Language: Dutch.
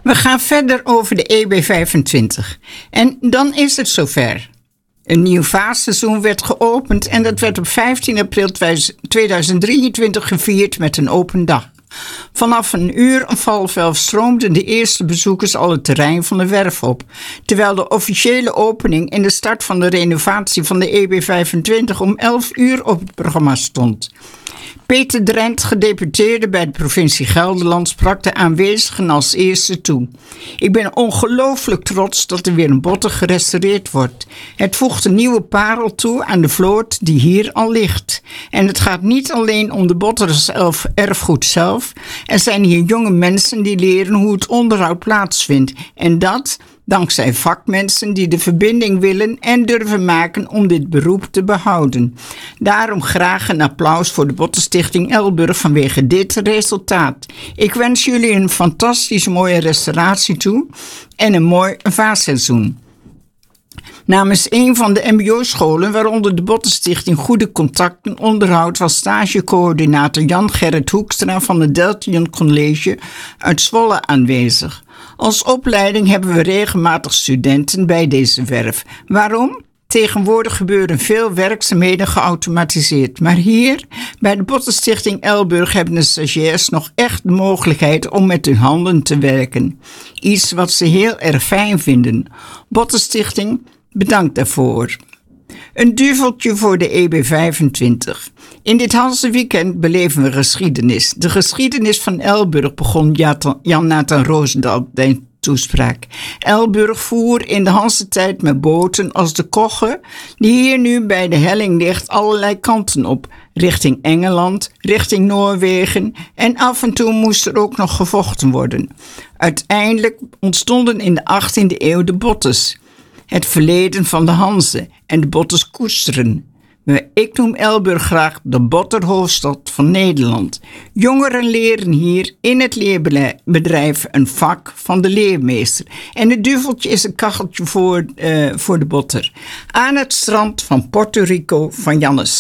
We gaan verder over de EB25. En dan is het zover. Een nieuw vaarseizoen werd geopend en dat werd op 15 april 2023 gevierd met een open dag. Vanaf 1:30 stroomden de eerste bezoekers al het terrein van de werf op, terwijl de officiële opening en de start van de renovatie van de EB25 om 11:00 op het programma stond. Peter Drent, gedeputeerde bij de provincie Gelderland, sprak de aanwezigen als eerste toe. Ik ben ongelooflijk trots dat er weer een botter gerestaureerd wordt. Het voegt een nieuwe parel toe aan de vloot die hier al ligt. En het gaat niet alleen om de botter als erfgoed zelf. Er zijn hier jonge mensen die leren hoe het onderhoud plaatsvindt. En dat dankzij vakmensen die de verbinding willen en durven maken om dit beroep te behouden. Daarom graag een applaus voor de Botterstichting Elburg vanwege dit resultaat. Ik wens jullie een fantastisch mooie restauratie toe en een mooi vaarseizoen. Namens een van de mbo-scholen, waaronder de Botterstichting Goede Contacten onderhoudt, was stagecoördinator Jan-Gerrit Hoekstra van het Deltion College uit Zwolle aanwezig. Als opleiding hebben we regelmatig studenten bij deze werf. Waarom? Tegenwoordig gebeuren veel werkzaamheden geautomatiseerd. Maar hier, bij de Botterstichting Elburg, hebben de stagiairs nog echt de mogelijkheid om met hun handen te werken. Iets wat ze heel erg fijn vinden. Botterstichting, bedankt daarvoor. Een duveltje voor de EB25. In dit Hanse-weekend beleven we geschiedenis. De geschiedenis van Elburg begon Jan-Nathan Roosendaal bij toespraak. Elburg voer in de Hanse-tijd met boten als de Kogge, die hier nu bij de helling ligt, allerlei kanten op. Richting Engeland, richting Noorwegen en af en toe moest er ook nog gevochten worden. Uiteindelijk ontstonden in de 18e eeuw de bottes. Het verleden van de Hanze en de botters koesteren. Ik noem Elburg graag de botterhoofdstad van Nederland. Jongeren leren hier in het leerbedrijf een vak van de leermeester. En het duveltje is een kacheltje voor de botter. Aan het strand van Puerto Rico van Jannes.